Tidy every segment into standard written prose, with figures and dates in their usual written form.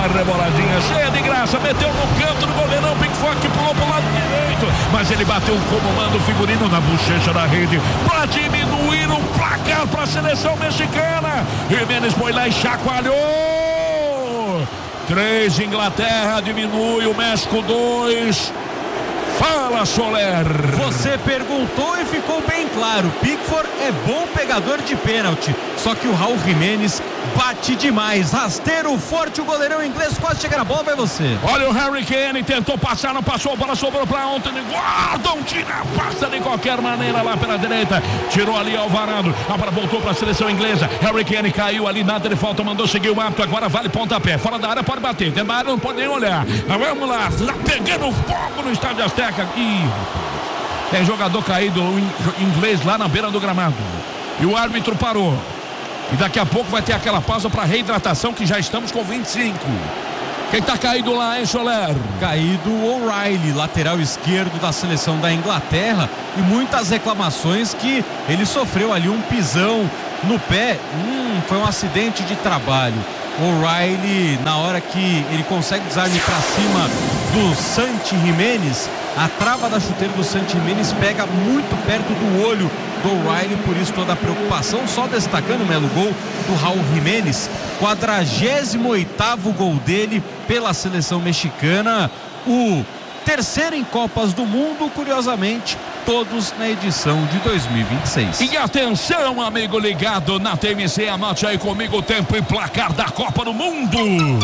uma reboladinha cheia de graça, meteu no canto do goleirão, Pickford pulou pro lado direito, mas ele bateu como manda o figurino na bochecha da rede para diminuir o placar para a seleção mexicana. Jimenez foi lá e chacoalhou. 3, Inglaterra diminui, o México 2. Fala, Soler. Você perguntou e ficou bem claro. Pickford é bom pegador de pênalti, só que o Raul Jimenez bate demais. Rasteiro forte, o goleirão inglês quase chega na bola, vai você. Olha o Harry Kane, tentou passar, não passou, a bola sobrou para Anthony Gordon, tira, passa de qualquer maneira lá pela direita, tirou ali Alvarado, a bola voltou para a seleção inglesa. Harry Kane caiu ali, nada de falta, mandou seguir o árbitro, agora vale pontapé, fora da área pode bater, dentro da área não pode nem olhar. Mas vamos lá pegando fogo no estádio Azteca. Ih, tem jogador caído inglês lá na beira do gramado e o árbitro parou. E daqui a pouco vai ter aquela pausa para reidratação, que já estamos com 25. Quem tá caído lá, hein, Soler? Caído o O'Reilly, lateral esquerdo da seleção da Inglaterra, e muitas reclamações que ele sofreu ali um pisão no pé. Foi um acidente de trabalho. O'Reilly, na hora que ele consegue desarme para cima do Santi Jimenez, a trava da chuteira do Santi Jimenez pega muito perto do olho do O'Reilly, por isso toda a preocupação. Só destacando, Melo, gol do Raul Jimenez, 48º gol dele pela seleção mexicana, o terceiro em Copas do Mundo, curiosamente, todos na edição de 2026. E atenção, amigo ligado na TMC, anote aí comigo o tempo e placar da Copa do Mundo.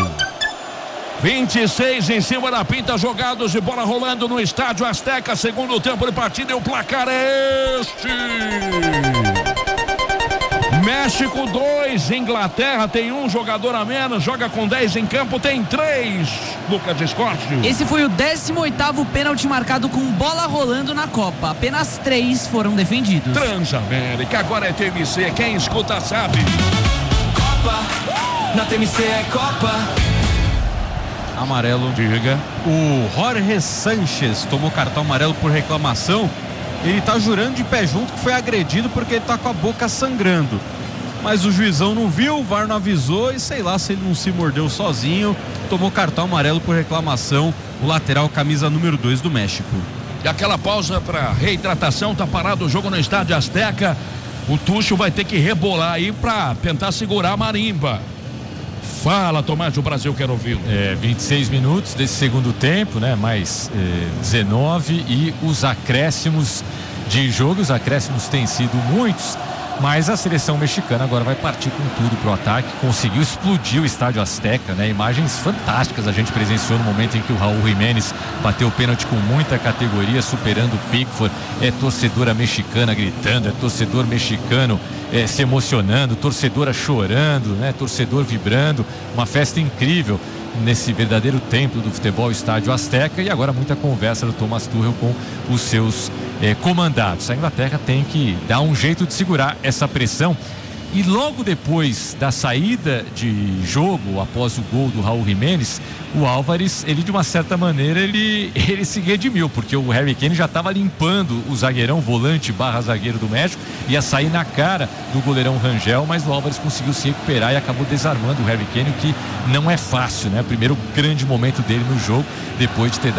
26 em cima da pinta, jogados de bola rolando no estádio Azteca, segundo tempo de partida, e o placar é este: México 2, Inglaterra tem um jogador a menos, joga com 10 em campo, tem 3. Lucas Escorte. Esse foi o 18º pênalti marcado com bola rolando na Copa, apenas 3 foram defendidos. Transamérica, agora é TMC, quem escuta sabe. Copa, na TMC é Copa. Amarelo. Diga. O Jorge Sanchez tomou cartão amarelo por reclamação. Ele tá jurando de pé junto que foi agredido porque ele tá com a boca sangrando. Mas o juizão não viu, o VAR não avisou e sei lá se ele não se mordeu sozinho. Tomou cartão amarelo por reclamação, o lateral camisa número 2 do México. E aquela pausa para reidratação, tá parado o jogo no estádio Azteca. O Tucho vai ter que rebolar aí para tentar segurar a marimba. Fala, Tomás, do Brasil, quero ouvir. 26 minutos desse segundo tempo, né? Mais 19 e os acréscimos de jogo. Os acréscimos têm sido muitos, mas a seleção mexicana agora vai partir com tudo pro ataque. Conseguiu explodir o estádio Azteca, né? Imagens fantásticas a gente presenciou no momento em que o Raul Jimenez bateu o pênalti com muita categoria, superando o Pickford. É torcedora mexicana gritando, é torcedor mexicano se emocionando, torcedora chorando, né? Torcedor vibrando, uma festa incrível nesse verdadeiro templo do futebol, estádio Azteca. E agora muita conversa do Thomas Tuchel com os seus comandados. A Inglaterra tem que dar um jeito de segurar essa pressão. E logo depois da saída de jogo, após o gol do Raul Jimenez, o Álvares, ele de uma certa maneira, ele se redimiu, porque o Harry Kane já estava limpando o zagueirão, volante / zagueiro do México, ia sair na cara do goleirão Rangel, mas o Álvares conseguiu se recuperar e acabou desarmando o Harry Kane, o que não é fácil, né? Primeiro grande momento dele no jogo, depois de ter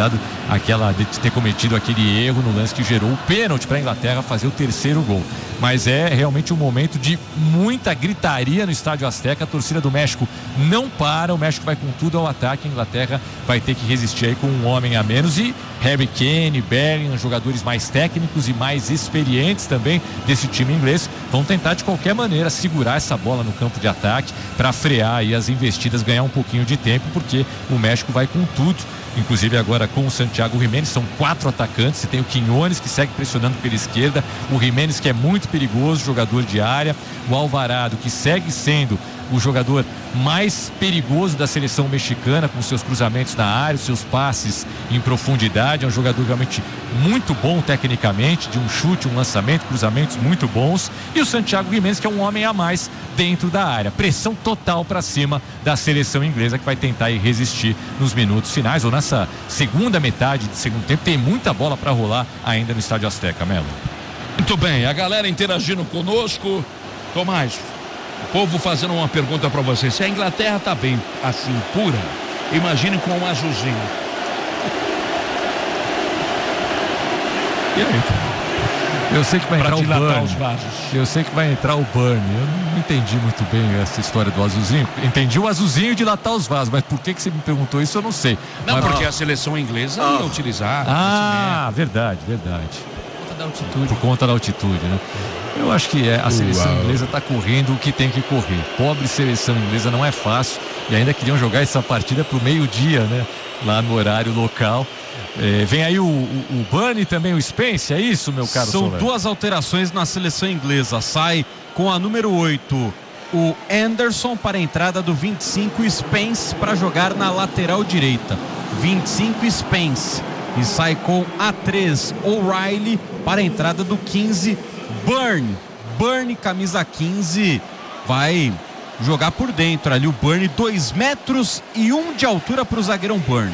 de ter cometido aquele erro no lance que gerou o pênalti para a Inglaterra fazer o terceiro gol. Mas é realmente um momento de muita gritaria no estádio Azteca. A torcida do México não para, o México vai com tudo ao ataque. A Inglaterra vai ter que resistir aí com um homem a menos, e Harry Kane, Bellingham, jogadores mais técnicos e mais experientes também desse time inglês, vão tentar de qualquer maneira segurar essa bola no campo de ataque para frear aí as investidas, ganhar um pouquinho de tempo, porque o México vai com tudo. Inclusive agora com o Santiago Jimenez, são 4 atacantes. Você tem o Quiñones, que segue pressionando pela esquerda, o Jimenez, que é muito perigoso, jogador de área, o Alvarado, que segue sendo o jogador mais perigoso da seleção mexicana, com seus cruzamentos na área, os seus passes em profundidade. É um jogador realmente muito bom tecnicamente, de um chute, um lançamento, cruzamentos muito bons. E o Santiago Jimenez, que é um homem a mais dentro da área. Pressão total para cima da seleção inglesa, que vai tentar resistir nos minutos finais, ou nessa segunda metade de segundo tempo. Tem muita bola para rolar ainda no estádio Azteca, Melo. Muito bem, a galera interagindo conosco. Tomás, o povo fazendo uma pergunta para você: se a Inglaterra tá bem assim, pura, Imagine com um azulzinho. E aí? Eu sei que vai entrar o Burn. Eu sei que vai entrar o Burn. Eu não entendi muito bem essa história do azulzinho. Entendi o azulzinho dilatar os vasos, mas por que você me perguntou isso eu não sei. Não, mas, porque a seleção inglesa ia utilizar. Verdade. Por conta da altitude, né? Eu acho que a seleção inglesa está correndo o que tem que correr. Pobre seleção inglesa, não é fácil. E ainda queriam jogar essa partida pro meio-dia, né? Lá no horário local. Vem aí o Bunny também, o Spence, é isso, meu caro São Soler? duas alterações na seleção inglesa. Sai com a número 8 o Anderson para a entrada do 25 Spence para jogar na lateral direita. 25 Spence. E sai com a 3 O'Reilly para a entrada do 15 Burn, camisa 15, vai jogar por dentro ali o Burn, 2 metros e 1 de altura para o zagueirão Burn.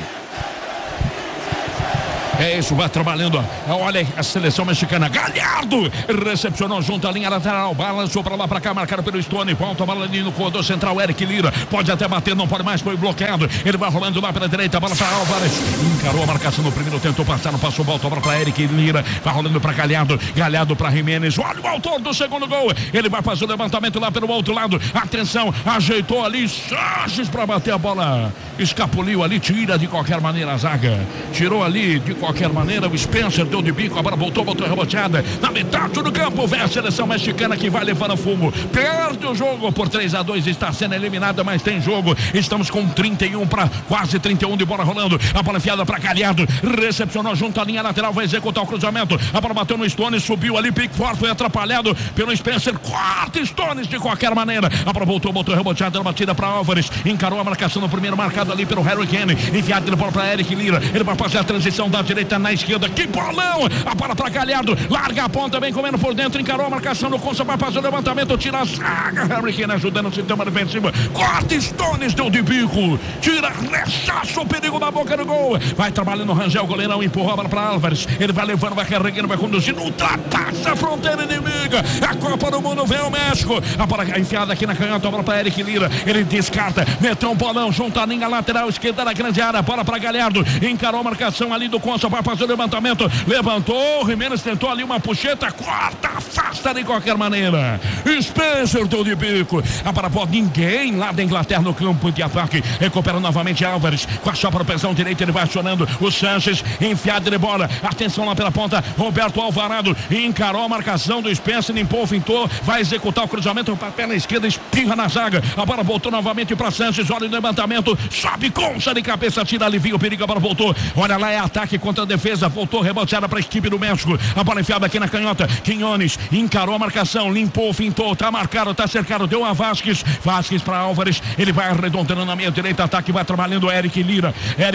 É isso, vai trabalhando. Olha a seleção mexicana. Galhardo recepcionou junto à linha lateral. Balançou pra lá, pra cá, marcado pelo Stone. Volta a bola ali no corredor central. Eric Lira pode até bater, não pode mais, foi bloqueado. Ele vai rolando lá pela direita. Bola pra Álvares. Encarou a marcação no primeiro, tentou passar, não passou. Volta a bola pra Eric Lira. Vai rolando pra Galhardo. Galhardo pra Jimenez. Olha o autor do segundo gol. Ele vai fazer o levantamento lá pelo outro lado. Atenção, ajeitou ali. Sanches pra bater a bola. Escapuliu ali, tira de qualquer maneira a zaga. Tirou ali de qualquer maneira, o Spencer deu de bico, agora voltou reboteada na metade do campo, vem a seleção mexicana que vai levando fumo, perde o jogo por 3-2, está sendo eliminada, mas tem jogo, estamos com 31 para quase 31 de bola rolando, a bola enfiada para Galhardo, recepcionou junto à linha lateral, vai executar o cruzamento, a bola bateu no Stones, subiu ali, Pickford foi atrapalhado pelo Spencer, corta Stones de qualquer maneira, a bola voltou reboteada na batida para Álvares, encarou a marcação no primeiro, marcado ali pelo Harry Kane, enfiado de bola para Eric Lira, ele vai fazer a transição da direita na esquerda, que bolão, a bola para Galhardo, larga a ponta, vem comendo por dentro, encarou a marcação no Consa, vai fazer o levantamento, tira a zaga, Harry Kane ajudando o sistema defensivo, corta Stones, deu de bico, tira, rechaça o perigo da boca do gol, vai trabalhando o Rangel, goleirão, empurrou a bola para Álvares, ele vai levando, vai carregando, vai conduzindo, ultrapassa a fronteira inimiga, a Copa do Mundo, vem o México, a bola enfiada aqui na canhota, a bola para Eric Lira, ele descarta, meteu um bolão junto à linha lateral esquerda da grande área, bola para Galhardo, encarou a marcação ali do Consa, vai fazer o levantamento, levantou, Jimenez tentou ali uma puxeta, corta, afasta de qualquer maneira, Spencer deu de bico, a bola pode ninguém lá da Inglaterra no campo de ataque, recupera novamente Álvares, com a sua propensão direita, ele vai acionando o Sanches, enfiado de bola, atenção lá pela ponta, Roberto Alvarado, encarou a marcação do Spencer, limpou, fintou, vai executar o cruzamento para a perna esquerda, espirra na zaga, a bola voltou novamente para Sanches, olha o levantamento, sobe Concha de cabeça, tira, alivia o perigo, a bola voltou, olha lá, é ataque contra a defesa, voltou reboteada para a equipe do México, a bola enfiada aqui na canhota, Quinones encarou a marcação, limpou, fintou, tá marcado, tá cercado, deu a Vasquez para Álvares, ele vai arredondando na meia direita, ataque, vai trabalhando Eric Lira,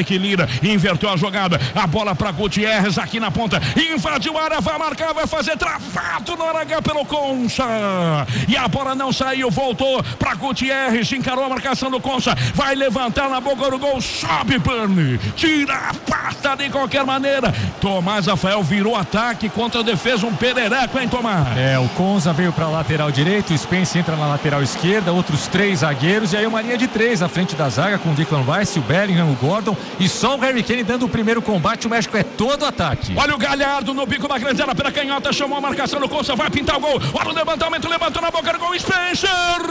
inverteu a jogada, a bola para Gutierrez aqui na ponta, invadiu a área, vai marcar, vai fazer travado no H pelo Concha, e a bola não saiu, voltou para Gutierrez, encarou a marcação do Concha, vai levantar na boca do gol, sobe Burn, tira a pasta de qualquer maneira, Tomás Rafael virou ataque contra a defesa, um perereco, hein, Tomás? O Conza veio para a lateral direito, o Spence entra na lateral esquerda, outros 3 zagueiros, e aí uma linha de 3 à frente da zaga, com o Declan Rice, o Bellingham, o Gordon, e só o Harry Kane dando o primeiro combate, o México é todo ataque. Olha o Galhardo no bico da grande área pela canhota, chamou a marcação do Conza, vai pintar o gol, olha o levantamento, levantou na boca do gol, Spencer,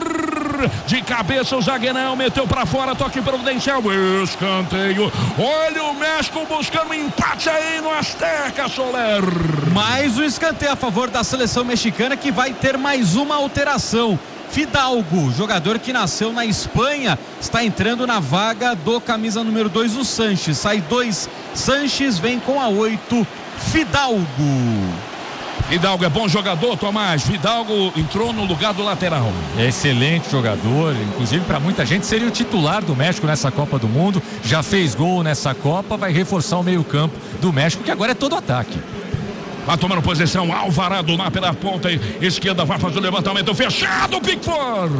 de cabeça o zagueirão, meteu para fora, toque providencial, escanteio, olha o México buscando empate aí no Azteca, Soler. Mais um escanteio a favor da seleção mexicana, que vai ter mais uma alteração. Fidalgo, jogador que nasceu na Espanha, está entrando na vaga do camisa número 2, o Sanches. Sai 2 Sanches, vem com a 8 Fidalgo. Fidalgo é bom jogador, Tomás. Fidalgo entrou no lugar do lateral. É excelente jogador, inclusive para muita gente seria o titular do México nessa Copa do Mundo. Já fez gol nessa Copa, vai reforçar o meio-campo do México, que agora é todo ataque. Vai tomando posição, Alvarado lá pela ponta esquerda, vai fazer o levantamento fechado, Pickford.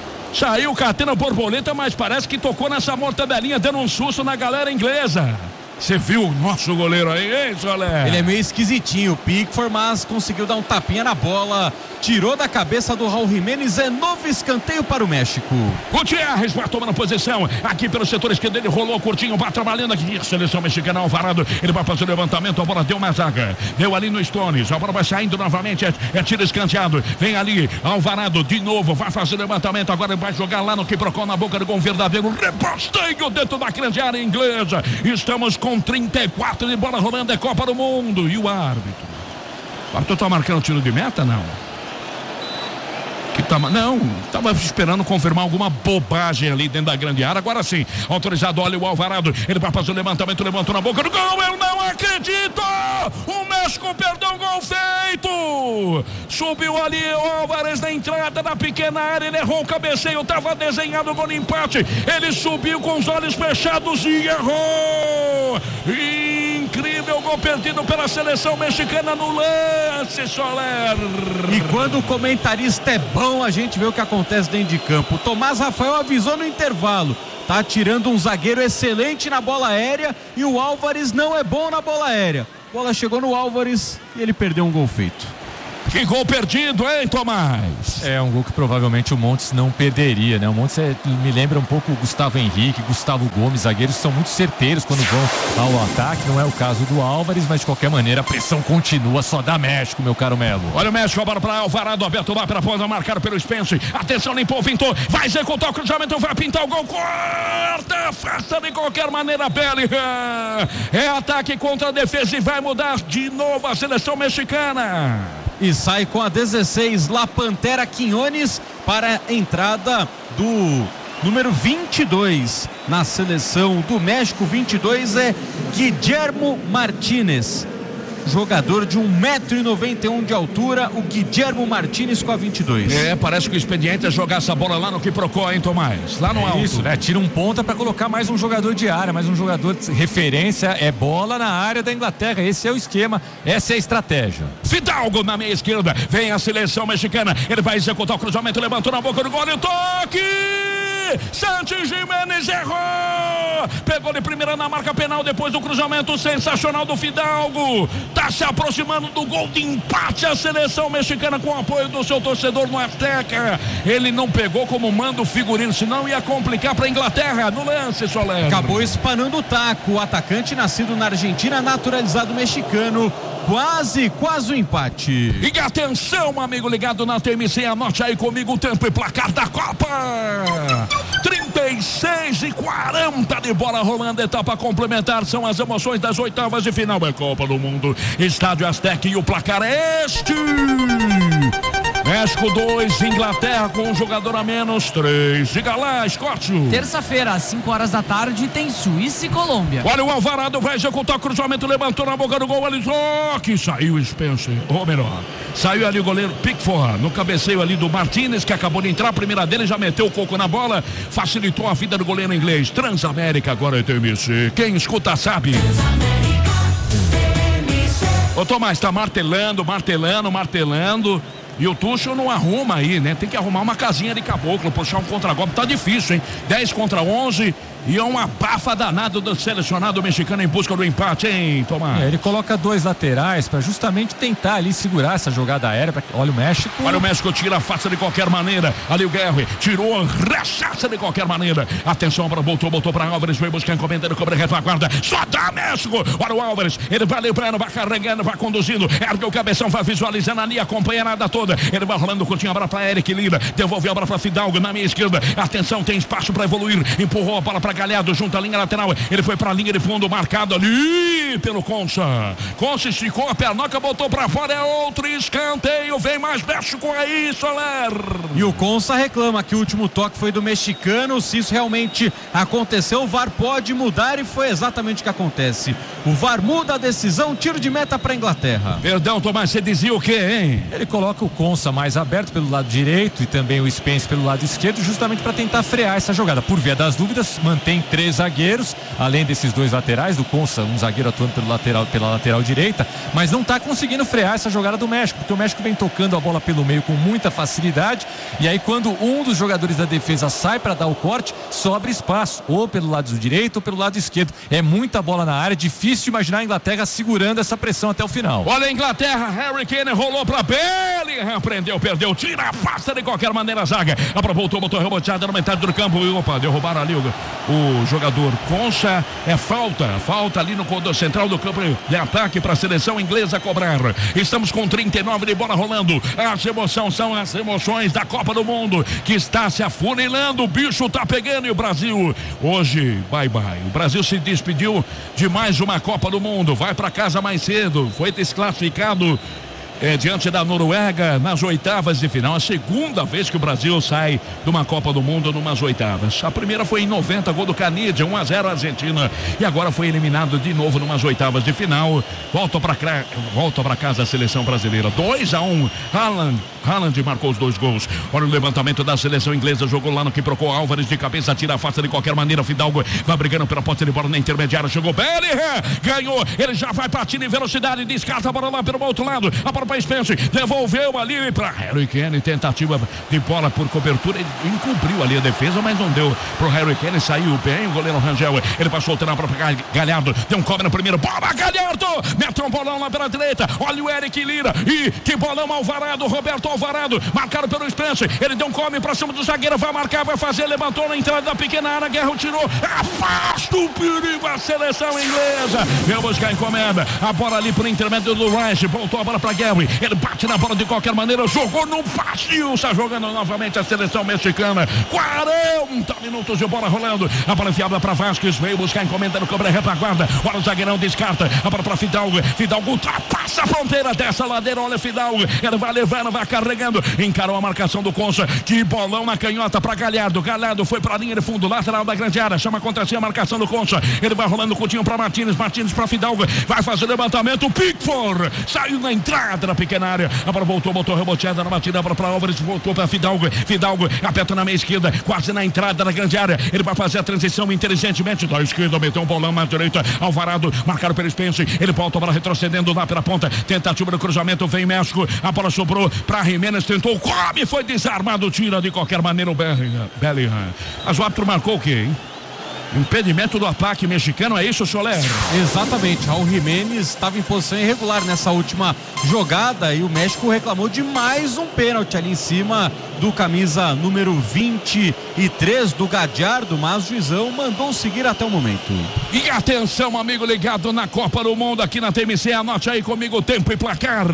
Saiu catando borboleta, mas parece que tocou nessa mortadelinha, dando um susto na galera inglesa. Você viu o nosso goleiro aí, hein, Soler? Ele é meio esquisitinho, o Pickford, mas conseguiu dar um tapinha na bola, tirou da cabeça do Raul Jiménez. É novo escanteio para o México. Gutierrez vai tomando posição aqui pelo setor esquerdo, ele rolou curtinho, vai trabalhando aqui, a seleção mexicana, Alvarado, ele vai fazer o levantamento, a bola deu uma zaga, deu ali no Stones, a bola vai saindo novamente, é tiro escanteado, vem ali, Alvarado de novo, vai fazer o levantamento, agora vai jogar lá no Quiprocó, na boca do gol, verdadeiro reposteio dentro da grande área inglesa. Estamos com 34 de bola rolando, é Copa do Mundo. E o árbitro? O árbitro tá marcando tiro de meta, não? Não, estava esperando confirmar alguma bobagem ali dentro da grande área. Agora sim, autorizado, olha o Alvarado, ele vai fazer o levantamento, levantou na boca do gol. Eu não acredito! O México perdeu um gol feito! Subiu ali o Álvares na entrada da pequena área, ele errou o cabeceio, estava desenhado o gol de empate. Ele subiu com os olhos fechados e errou! Incrível gol perdido pela seleção mexicana no lance, Soler. E quando o comentarista é bom, a gente vê o que acontece dentro de campo. O Tomás Rafael avisou no intervalo, tá tirando um zagueiro excelente na bola aérea e o Álvares não é bom na bola aérea. A bola chegou no Álvares e ele perdeu um gol feito. Que gol perdido, hein, Tomás? É um gol que provavelmente o Montes não perderia, né? O Montes me lembra um pouco o Gustavo Henrique, Gustavo Gomes, zagueiros são muito certeiros quando vão ao ataque, não é o caso do Álvares, mas de qualquer maneira a pressão continua, só dá México, meu caro Melo. Olha o México, a bola para Alvarado, aberto lá pela ponta, marcado pelo Spence, atenção, limpou, pintou, vai executar o cruzamento, vai pintar o gol, corta, faça de qualquer maneira, Bellingham, é ataque contra a defesa e vai mudar de novo a seleção mexicana. E sai com a 16, La Pantera Quiñones para a entrada do número 22 na seleção do México. 22 é Guillermo Martínez, jogador de 1,91 m de altura, o Guillermo Martínez com a 22. Parece que o expediente é jogar essa bola lá no Quiprocó, hein, Tomás? Lá no alto. Isso, né? Tira um ponta para colocar mais um jogador de área, mais um jogador de referência, é bola na área da Inglaterra. Esse é o esquema, essa é a estratégia. Fidalgo na meia esquerda, vem a seleção mexicana, ele vai executar o cruzamento, levantou na boca do gol e o toque! Santi Jiménez errou! Pegou de primeira na marca penal depois do cruzamento sensacional do Fidalgo. Tá se aproximando do gol de empate a seleção mexicana com o apoio do seu torcedor no Azteca. Ele não pegou como manda o figurino, senão ia complicar para a Inglaterra no lance, Soler. Acabou espanando o taco. O atacante nascido na Argentina, naturalizado mexicano. Quase o empate. E atenção, amigo ligado na TMC, anote aí comigo o tempo e placar da Copa. 36:40 de bola rolando, etapa complementar, são as emoções das oitavas de final, é Copa do Mundo, Estádio Azteca, e o placar é este: México 2, Inglaterra com um jogador a menos, 3. Diga lá, Scott. Terça-feira, às 5 horas da tarde, tem Suíça e Colômbia. Olha o Alvarado, vai executar o cruzamento, levantou na boca do gol, ali que saiu o Spencer, ou melhor, saiu ali o goleiro Pickford, no cabeceio ali do Martínez, que acabou de entrar, a primeira dele, já meteu o coco na bola, facilitou a vida do goleiro inglês. Transamérica agora é TMC, quem escuta sabe. Ô Tomás, tá martelando, e o Tuchel não arruma aí, né? Tem que arrumar uma casinha de caboclo, puxar um contragolpe, tá difícil, hein? 10 contra 11 e é uma bafa danada do selecionado mexicano em busca do empate, hein, Tomás? Ele coloca dois laterais para justamente tentar ali segurar essa jogada aérea. Olha o México. Olha o México, tira a faça de qualquer maneira. Ali o Guerre tirou, rechaça de qualquer maneira. Atenção, voltou para Álvares, veio buscar encomendando, cobra reto, aguarda. Só dá México. Olha o Álvares, ele vai ali vai carregando, vai conduzindo. Ergue o cabeção, vai visualizando ali a companheirada toda. Ele vai rolando curtinho a bola para Eric Lira. Devolveu a bola para Fidalgo na minha esquerda. Atenção, tem espaço para evoluir. Empurrou a bola para Galhardo junto à linha lateral. Ele foi para a linha de fundo, marcado ali pelo Concha. Concha esticou a pernoca, botou para fora. É outro escanteio. Vem mais México aí, Soler. E o Concha reclama que o último toque foi do mexicano. Se isso realmente aconteceu, o VAR pode mudar, e foi exatamente o que acontece. O VAR muda a decisão, tiro de meta para a Inglaterra. Perdão, Tomás, você dizia o quê, hein? Ele coloca o Concha mais aberto pelo lado direito e também o Spence pelo lado esquerdo, justamente para tentar frear essa jogada. Por via das dúvidas, mantém 3 zagueiros, além desses 2 laterais, do Concha, um zagueiro atuando pela lateral direita, mas não está conseguindo frear essa jogada do México, porque o México vem tocando a bola pelo meio com muita facilidade, e aí quando um dos jogadores da defesa sai para dar o corte, sobra espaço, ou pelo lado direito ou pelo lado esquerdo. É muita bola na área, difícil imaginar a Inglaterra segurando essa pressão até o final. Olha a Inglaterra, Harry Kane rolou para Bellingham, prendeu, perdeu, tira, afasta de qualquer maneira a zaga. Voltou, botou reboteada na metade do campo. Opa, derrubaram ali o jogador Concha. É falta ali no corredor central do campo de ataque para a seleção inglesa cobrar. Estamos com 39 de bola rolando. As emoções são as emoções da Copa do Mundo que está se afunilando. O bicho tá pegando e o Brasil hoje, bye bye. O Brasil se despediu de mais uma Copa do Mundo. Vai para casa mais cedo. Foi desclassificado diante da Noruega nas oitavas de final. A segunda vez que o Brasil sai de uma Copa do Mundo numas oitavas. A primeira foi em 90, gol do Canidia, 1-0 Argentina, e agora foi eliminado de novo numas oitavas de final. Volta para casa a seleção brasileira. 2-1. Haaland marcou os 2 gols. Olha o levantamento da seleção inglesa, jogou lá no que procurou Álvares de cabeça, tira a face de qualquer maneira. Fidalgo vai brigando pela posse de bola na intermediária, chegou Bellingham, ganhou, ele já vai partindo em velocidade, descarta a bola lá pelo outro lado, a bola para Spencer, devolveu ali para Harry Kane, tentativa de bola por cobertura, ele encobriu ali a defesa, mas não deu pro Harry Kane, saiu bem o goleiro Rangel, ele passou o terreno para Galhardo, deu um cobre no primeiro, bola Galhardo, meteu um bolão lá pela direita, olha o Eric Lira, e que bolão Alvarado, Roberto Alvarado, marcado pelo Spencer, ele deu um come para cima do zagueiro, vai marcar, vai fazer, levantou na entrada da pequena área, Guerra tirou, afasta o perigo a seleção inglesa, veio buscar a encomenda, a bola ali por intermédio do Rice, voltou a bola para Gary, ele bate na bola de qualquer maneira, jogou no vazio, está jogando novamente a seleção mexicana, 40 minutos de bola rolando, a bola enfiada para Vasquez, veio buscar a encomenda no cobra retaguarda, olha o zagueirão, descarta, a bola para Fidalgo, Fidalgo ultrapassa a fronteira dessa ladeira, olha Fidalgo, ele vai levando, vai carregando, encarou a marcação do Concha, que bolão na canhota para Galhardo, Galhardo foi para a linha de fundo, lateral da grande área, chama contra si a marcação do Concha, ele vai rolando curtinho para Martínez, Martínez para Fidalgo, vai fazer levantamento, Pickford, saiu na entrada na pequena área, a bola botou reboteada na batida para Álvares, voltou para Fidalgo, Fidalgo aperta na meia esquerda, quase na entrada da grande área, ele vai fazer a transição inteligentemente da esquerda, meteu um bolão na direita, Alvarado, marcado pelo Spencer, ele volta a bola retrocedendo lá pela ponta, tentativa do cruzamento, vem México, a bola sobrou para Jimenez, tentou, come, foi desarmado, tira de qualquer maneira o Bellingham. Mas o árbitro marcou o quê, hein? Impedimento do ataque mexicano, é isso, Soler? Exatamente, Raul Jimenez estava em posição irregular nessa última jogada e o México reclamou de mais um pênalti ali em cima do camisa número 23 do Gallardo, mas o juizão mandou seguir até o momento. E atenção, amigo ligado na Copa do Mundo aqui na TMC, anote aí comigo o tempo e placar.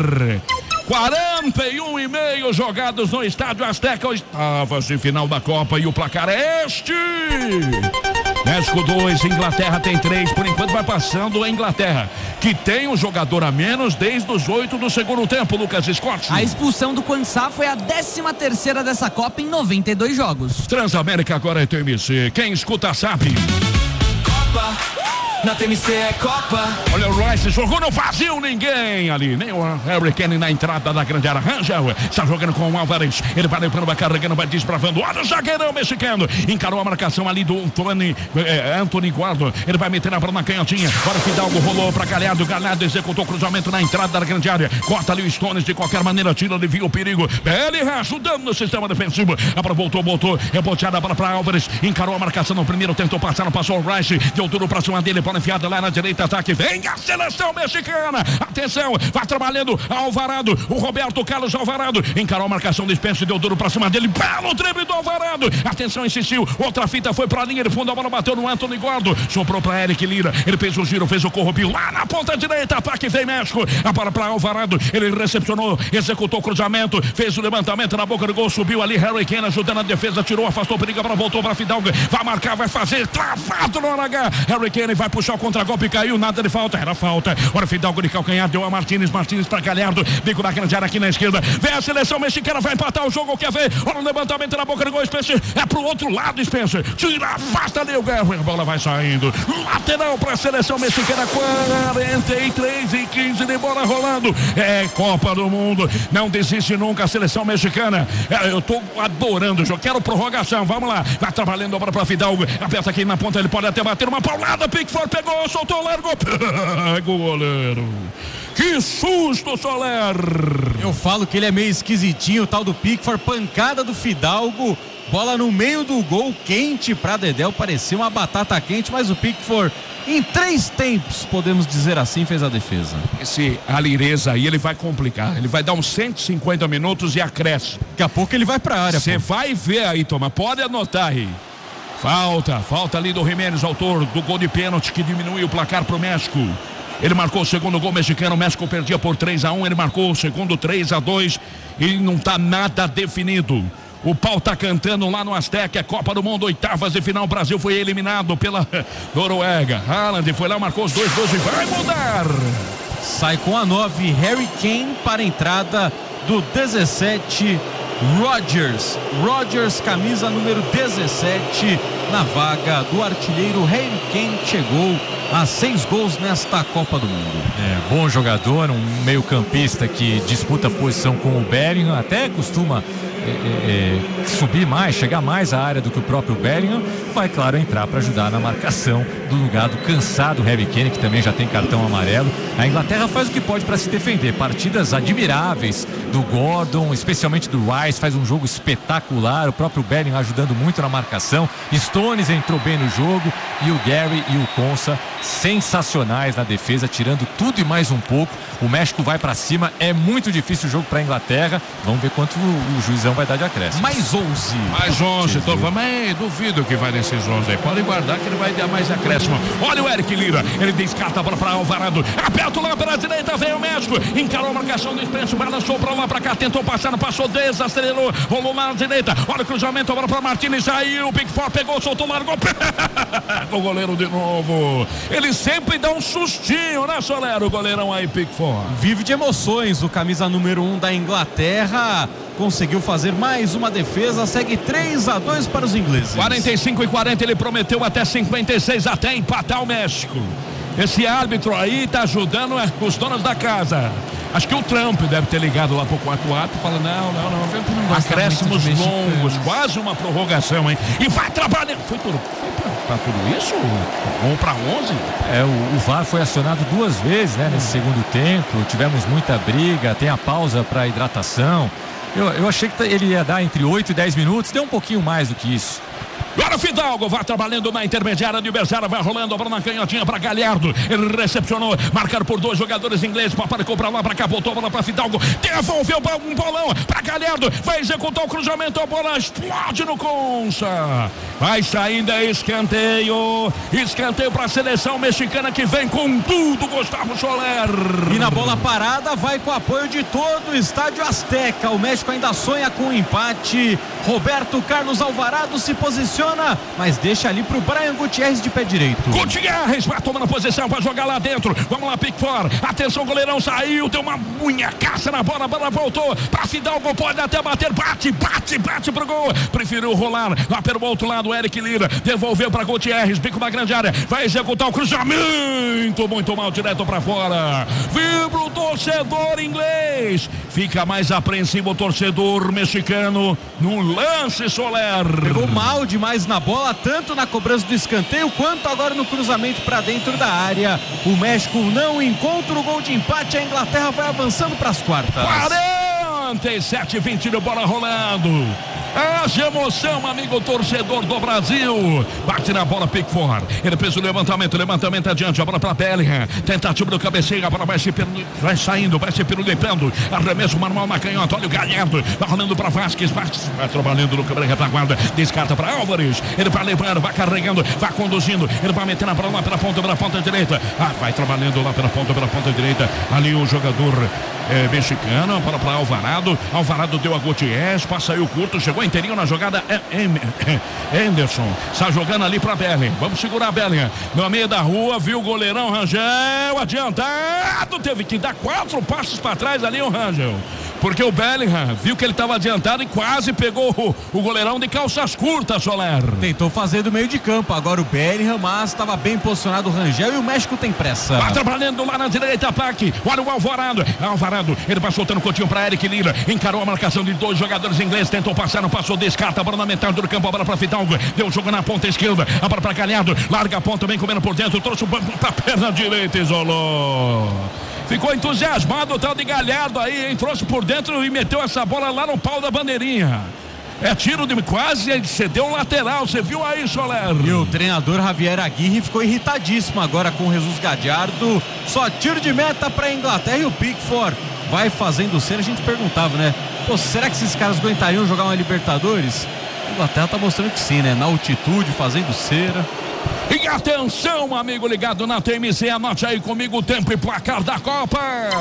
41,5 jogados no Estádio Azteca, oitavas de final da Copa, e o placar é este: México 2, Inglaterra tem 3, por enquanto vai passando a Inglaterra, que tem um jogador a menos desde os 8 do segundo tempo, Lucas Scott. A expulsão do Quansá foi a 13ª dessa Copa em 92 jogos. Transamérica agora é TMC, quem escuta sabe. Copa, na TMC é Copa. Olha o Rice, jogou no vazio, ninguém ali, nem o Harry Kane na entrada da grande área. Rangel está jogando com o Álvares, ele vai levando, vai carregando, vai desbravando, olha o zagueirão mexicano, encarou a marcação ali do Anthony Guardo, ele vai meter a bola na canhotinha, agora Fidalgo rolou para Galhardo, Galhardo executou o cruzamento na entrada da grande área, corta ali o Stones, de qualquer maneira tira, alivia o perigo, Bellingham ajudando no sistema defensivo, a bola voltou, reboteada a bola para Álvares, encarou a marcação no primeiro, tentou passar, não passou o Rice, deu tudo para cima dele, bola enfiada lá na direita, ataque, vem a seleção mexicana, atenção, vai trabalhando Alvarado, o Roberto Carlos Alvarado, encarou a marcação do Spencer, deu duro pra cima dele, belo drible do Alvarado, atenção, insistiu, outra fita foi pra linha de fundo, a bola bateu no Anthony Gordo, soprou pra Eric Lira, ele fez o giro, fez o corrupio, lá na ponta direita, ataque, vem México, a bola pra Alvarado, ele recepcionou, executou o cruzamento, fez o levantamento na boca do gol, subiu ali, Harry Kane ajudando a defesa, tirou, afastou o perigo, a bola voltou pra Fidalgo, vai marcar, vai fazer, travado no H, Harry Kane vai puxar o contra-golpe, caiu, nada de falta, era falta, ora Fidalgo de calcanhar, deu a Martínez pra Galhardo, bico na grande área aqui na esquerda, vem a seleção mexicana, vai empatar o jogo, quer ver, olha o levantamento na boca do gol, Spencer, é pro outro lado, Spencer, tira, afasta ali o Guerra, a bola vai saindo, lateral pra seleção mexicana, 43,15 de bola rolando, é Copa do Mundo, não desiste nunca a seleção mexicana, eu tô adorando o jogo, quero prorrogação, vamos lá, vai trabalhando a bola pra Fidalgo, aperta aqui na ponta, ele pode até bater uma paulada, Pickford pegou, soltou, largou, pega o goleiro. Que susto, Soler! Eu falo que ele é meio esquisitinho, o tal do Pickford, pancada do Fidalgo, bola no meio do gol, quente pra Dedéu, parecia uma batata quente, mas o Pickford, em 3 tempos, podemos dizer assim, fez a defesa. Esse Alirez aí, ele vai complicar, ele vai dar uns 150 minutos e acresce. Daqui a pouco ele vai pra área. Você vai ver aí, Toma, pode anotar aí. Falta ali do Jiménez, autor do gol de pênalti que diminuiu o placar pro México. Ele marcou o segundo gol mexicano, o México perdia por 3-1, ele marcou o segundo 3-2 e não tá nada definido. O pau tá cantando lá no Azteca, é Copa do Mundo, oitavas de final, o Brasil foi eliminado pela Noruega. Haaland foi lá, marcou os 2 gols e vai mudar. Sai com a 9, Harry Kane para a entrada do 17, Rodgers, camisa número 17, na vaga do artilheiro Harry Kane, chegou a 6 gols nesta Copa do Mundo. Bom jogador, um meio-campista que disputa posição com o Bellingham, até costuma subir mais, chegar mais à área do que o próprio Bellingham. Vai, claro, entrar para ajudar na marcação do lugar do cansado Harry Kane, que também já tem cartão amarelo. A Inglaterra faz o que pode para se defender. Partidas admiráveis do Gordon, especialmente do Rice, faz um jogo espetacular. O próprio Bellingham ajudando muito na marcação. Stones entrou bem no jogo e o Gary e o Konsa sensacionais na defesa, tirando tudo e mais um pouco. O México vai para cima, é muito difícil o jogo para a Inglaterra. Vamos ver quanto o juizão vai dar de acréscimo. Mais 11. Mais 11, então mas duvido que vai nesses 11 aí. Pode guardar que ele vai dar mais acréscimo. Olha o Eric Lira, ele descarta a bola para Alvarado. Aperto lá pela direita, veio o México. Encarou a marcação do Spencer, balançou para lá para cá, tentou passar, não passou, desacelerou, rolou lá na direita. Olha o cruzamento, a bola para Martínez, saiu, o Pickford pegou, soltou, largou. O goleiro de novo. Ele sempre dá um sustinho, né, Soler? O goleirão aí, Pickford. Vive de emoções, o camisa número 1 da Inglaterra conseguiu fazer mais uma defesa, segue 3-2 para os ingleses. 45-40, ele prometeu até 56, até empatar o México. Esse árbitro aí tá ajudando os donos da casa. Acho que o Trump deve ter ligado lá pro 4-4 e falando, não. Acréscimos longos, quase uma prorrogação, hein? E vai trabalhar. Foi pra tudo isso? Bom pra 11? O VAR foi acionado 2 vezes, né, nesse segundo tempo. Tivemos muita briga, tem a pausa para hidratação. Eu achei que ele ia dar entre 8 e 10 minutos, deu um pouquinho mais do que isso. Agora o Fidalgo vai trabalhando na intermediária de Bezerra, vai rolando a bola na canhotinha para Galhardo. Ele recepcionou, marcado por 2 jogadores ingleses. Paparicou para lá, para cá, botou a bola para Fidalgo. Devolveu um bolão para Galhardo. Vai executar o cruzamento, a bola explode no Konsa. Vai saindo, é escanteio. Escanteio para a seleção mexicana que vem com tudo, Gustavo Soler. E na bola parada vai com o apoio de todo o estádio Azteca. O México ainda sonha com um empate. Roberto Carlos Alvarado se posiciona, mas deixa ali pro Brian Gutierrez de pé direito. Gutierrez vai tomando posição, vai jogar lá dentro. Vamos lá, Pickford. Atenção, goleirão saiu, deu uma munhecaça na bola, a bola voltou pra Fidalgo, pode até bater, bate pro gol. Preferiu rolar lá pelo outro lado, Eric Lira devolveu pra Gutierrez, bico na grande área, vai executar o cruzamento, muito mal, direto pra fora. Vibra o torcedor inglês, fica mais apreensivo o torcedor mexicano no lance, Soler. Pegou mal demais na bola, tanto na cobrança do escanteio quanto agora no cruzamento para dentro da área. O México não encontra o gol de empate, a Inglaterra vai avançando para as quartas. 47-20 de bola rolando. Haja emoção, amigo torcedor do Brasil. Bate na bola, Pickford. Ele fez o levantamento adiante, a bola para Bellingham. Tentativa do cabeceio, a bola vai saindo, vai se pirulipando. Arremesso manual na canhota. Olha o Galhardo, vai rolando para Vasquez. Vai trabalhando no câmera retaguarda. Descarta para Álvares. Ele vai levando, vai carregando, vai conduzindo. Ele vai metendo a bola lá pela ponta direita. Vai trabalhando lá pela ponta direita. Ali o jogador mexicano, a bola para Alvarado. Alvarado deu a Gutierrez, passa aí o curto, chegou inteirinho na jogada. Anderson está jogando ali para Bellingham. Vamos segurar a Bellingham no meio da rua, viu o goleirão Rangel adiantado, teve que dar 4 passos para trás ali o Rangel, porque o Bellingham viu que ele estava adiantado e quase pegou o goleirão de calças curtas, Soler. Tentou fazer do meio de campo, agora o Bellingham, mas estava bem posicionado o Rangel e o México tem pressa. Vai trabalhando lá na direita, Pac. Olha o Alvarado, ele vai soltando o cotinho para Eric Lira, encarou a marcação de 2 jogadores ingleses, tentou passar, não passou, descarta, a bola na metade do campo, a bola para Fidalgo, deu o jogo na ponta esquerda, a bola para Galhardo, larga a ponta, vem comendo por dentro, trouxe o banco para a perna direita, isolou. Ficou entusiasmado o tal de Galhardo aí, hein? Trouxe por dentro e meteu essa bola lá no pau da bandeirinha. É tiro de quase, cedeu um lateral, você viu aí, Soler? E o treinador Javier Aguirre ficou irritadíssimo agora com o Jesus Gallardo. Só tiro de meta para a Inglaterra e o Pickford vai fazendo cera. A gente perguntava, né? Pô, será que esses caras aguentariam jogar uma Libertadores? A Inglaterra tá mostrando que sim, né? Na altitude, fazendo cera. E atenção, amigo ligado na TMC, anote aí comigo o tempo e placar da Copa.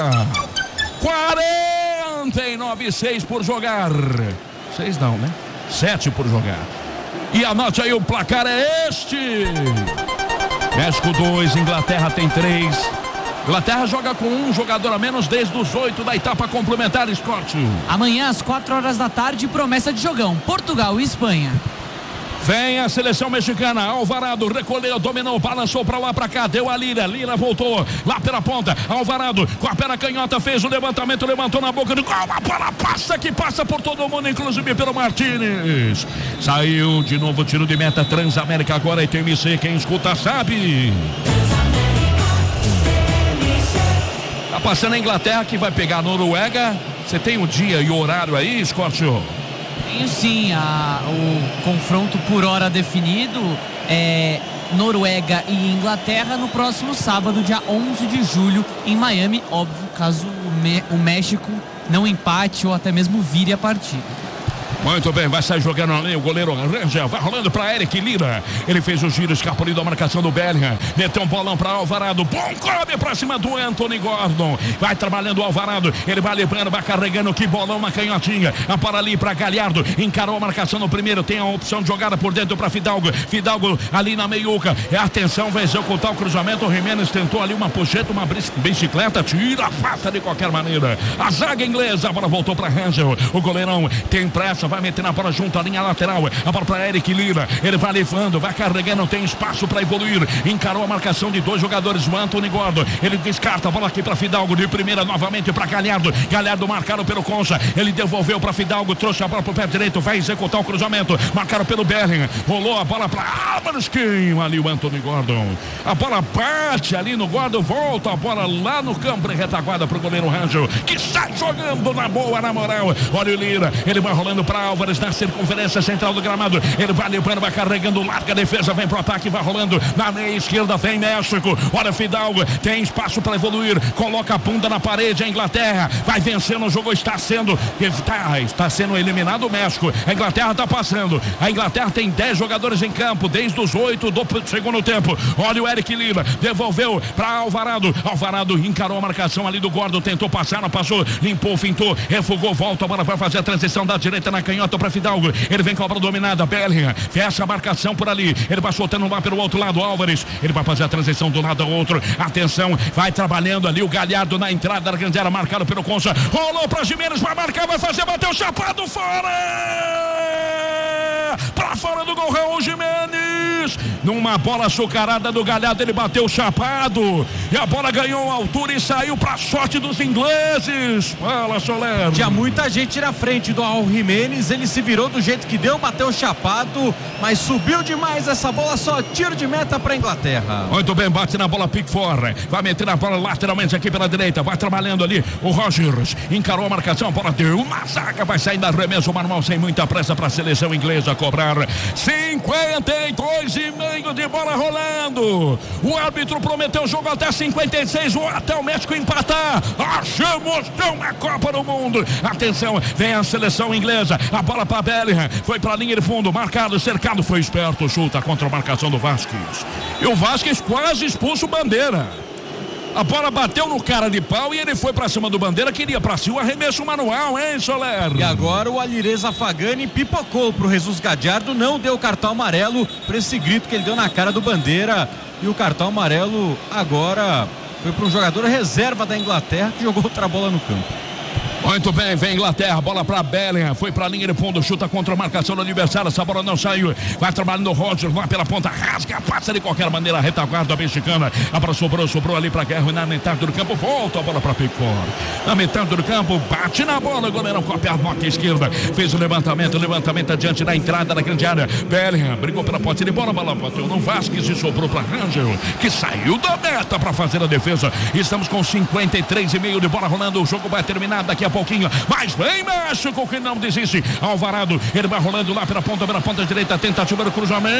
49,6 por jogar. 6 não, né? 7 por jogar. E anote aí, o placar é este: México 2, Inglaterra tem 3. Inglaterra joga com um jogador a menos desde os 8 da etapa complementar, Scott. Amanhã às 4 horas da tarde, promessa de jogão: Portugal e Espanha. Vem a seleção mexicana. Alvarado recolheu, dominou, balançou pra lá, pra cá, deu a Lira. Lira voltou lá pela ponta. Alvarado com a perna canhota fez o levantamento, levantou na boca do gol. A bola passa que passa por todo mundo, inclusive pelo Martínez. Saiu de novo, tiro de meta. Transamérica agora e TMC. Quem escuta sabe. Tá passando a Inglaterra que vai pegar a Noruega. Você tem o dia e o horário aí, Scott? Tenho sim, o confronto por hora definido é Noruega e Inglaterra no próximo sábado, dia 11 de julho, em Miami. Óbvio, caso o México não empate ou até mesmo vire a partida. Muito bem, vai sair jogando ali o goleiro Ranger, vai rolando para Eric Lira. Ele fez o giro, escapou ali da marcação do Bellingham, meteu um bolão para Alvarado, bom come para cima do Anthony Gordon. Vai trabalhando o Alvarado, ele vai levando, vai carregando, que bolão, uma canhotinha. Para ali para Galhardo, encarou a marcação no primeiro, tem a opção de jogada por dentro para Fidalgo. Fidalgo ali na meiuca, atenção, vai executar o cruzamento. O Jimenez tentou ali uma puxeta, uma bicicleta, tira a faca de qualquer maneira. A zaga inglesa, a bola voltou para Ranger. O goleirão tem pressa, vai meter na bola junto à linha lateral. A bola para Eric Lira. Ele vai levando, vai carregando, tem espaço para evoluir. Encarou a marcação de 2 jogadores, o Anthony Gordon. Ele descarta a bola aqui para Fidalgo. De primeira novamente para Galhardo. Galhardo marcado pelo Concha. Ele devolveu para Fidalgo, trouxe a bola para o pé direito, vai executar o cruzamento. Marcado pelo Bellingham. Rolou a bola para Álvares, queima ali o Anthony Gordon. A bola bate ali no Gordon, volta a bola lá no campo, retaguarda para o goleiro Rangel, que sai jogando na boa, na moral. Olha o Lira, ele vai rolando para Álvares na circunferência central do gramado. Ele vai limpando, vai carregando, larga a defesa, vem pro ataque, vai rolando na meia esquerda, vem México. Olha Fidalgo, tem espaço para evoluir, coloca a bunda na parede. A Inglaterra vai vencendo, o jogo está sendo eliminado o México. A Inglaterra está passando. A Inglaterra tem 10 jogadores em campo desde os 8 do segundo tempo. Olha o Eric Lira, devolveu para Alvarado. Alvarado encarou a marcação ali do Gordon, tentou passar, não passou, limpou, fintou, refugou, volta, a bola vai fazer a transição da direita na canhota para Fidalgo. Ele vem com a bola dominada, Bellingham fecha a marcação por ali, ele vai soltando lá pelo outro lado, Álvares, ele vai fazer a transição do lado ao outro, atenção, vai trabalhando ali o Galhardo na entrada da grande área, marcado pelo Concha, rolou para Jimenez, vai marcar, vai fazer, bateu, chapado, fora para fora do gol, Raul Jimenez, numa bola açucarada do Galhardo, ele bateu chapado e a bola ganhou altura e saiu para sorte dos ingleses. Fala, Soler. Tinha muita gente na frente do Raul Jimenez, ele se virou do jeito que deu, bateu chapado, mas subiu demais essa bola, só tiro de meta para Inglaterra. Muito bem, bate na bola Pickford, vai meter na bola lateralmente aqui pela direita, vai trabalhando ali o Rogers, encarou a marcação, a bola deu uma zaga, vai sair da arremesso manual sem muita pressa para a seleção inglesa cobrar 52,5 de bola rolando. O árbitro prometeu o jogo até 56 ou até o México empatar. Achamos uma Copa do Mundo. Atenção, vem a seleção inglesa, a bola para Bellingham, foi para a linha de fundo, marcado, cercado, foi esperto, chuta contra a marcação do Vasquez. E o Vasquez quase expulsa o Bandeira. A bola bateu no cara de pau e ele foi pra cima do Bandeira, queria pra cima o arremesso manual, hein, Soler? E agora o Alireza Afagani pipocou pro Jesus Gallardo, não deu cartão amarelo pra esse grito que ele deu na cara do Bandeira. E o cartão amarelo agora foi para um jogador reserva da Inglaterra que jogou outra bola no campo. Muito bem, vem Inglaterra, bola para Bellingham, foi para a linha de fundo, chuta contra a marcação do adversário, essa bola não saiu, vai trabalhando o Roger, vai pela ponta, rasga, passa de qualquer maneira, a retaguarda mexicana, a bola sobrou ali para Guerra, na metade do campo, volta a bola para Pickford, na metade do campo, bate na bola, o goleirão copia a nota esquerda, fez o levantamento adiante da entrada da grande área, Bellingham brigou pela posse de bola, bateu no Vasquez e sobrou para Rangel, que saiu da meta para fazer a defesa. Estamos com 53,5 de bola rolando, o jogo vai terminar daqui a pouquinho, mas vem México que não desiste. Alvarado, ele vai rolando lá pela ponta direita, tentativa do cruzamento.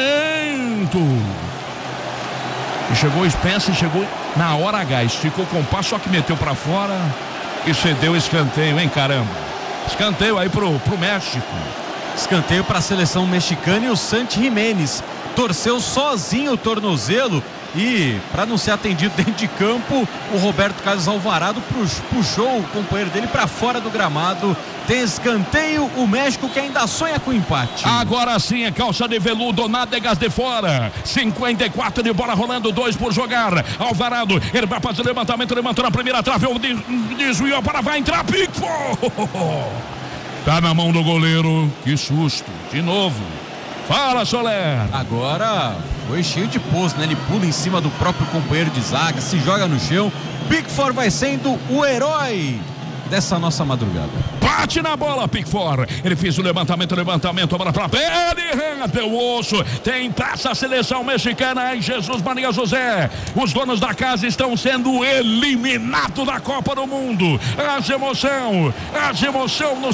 E chegou o Spencer, chegou na hora H, esticou com o passo, só que meteu para fora e cedeu escanteio, hein, caramba. Escanteio aí pro México. Escanteio para a seleção mexicana, e o Santi Jiménez torceu sozinho o tornozelo e, para não ser atendido dentro de campo, o Roberto Carlos Alvarado puxou o companheiro dele para fora do gramado. Tem escanteio, o México que ainda sonha com empate. Agora sim, é calça de veludo, nádegas de fora, 54 de bola rolando, 2 por jogar. Alvarado, ele vai fazer o levantamento, levantou na primeira trave, desviou para, vai entrar, Pickford. Tá na mão do goleiro, que susto, de novo. Fala, Soler. Agora foi cheio de pouso, né? Ele pula em cima do próprio companheiro de zaga, se joga no chão. Pickford vai sendo o herói dessa nossa madrugada. Bate na bola, Pickford. Ele fez o levantamento, a bola pra Bellingham, deu osso. Tem taça a seleção mexicana em Jesus Maria José. Os donos da casa estão sendo eliminados da Copa do Mundo. As emoção no